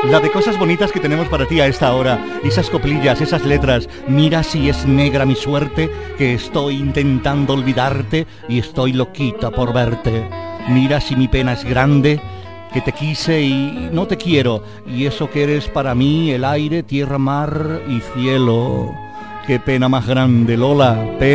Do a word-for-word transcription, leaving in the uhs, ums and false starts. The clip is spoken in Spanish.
La de cosas bonitas que tenemos para ti a esta hora. Esas coplillas, esas letras. Mira si es negra mi suerte, que estoy intentando olvidarte y estoy loquita por verte. Mira si mi pena es grande, que te quise y no te quiero. Y eso que eres para mí el aire, tierra, mar y cielo. Qué pena más grande, Lola. Pena